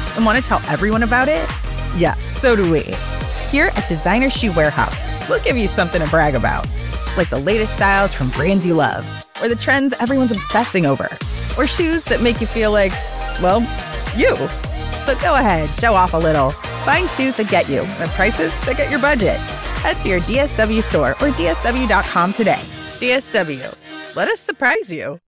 and want to tell everyone about it? Yeah, so do we. Here at Designer Shoe Warehouse, we'll give you something to brag about, like the latest styles from brands you love, or the trends everyone's obsessing over, or shoes that make you feel like, well, you. So go ahead, show off a little. Find shoes that get you at prices that get your budget. Head to your DSW store or DSW.com today. DSW, let us surprise you.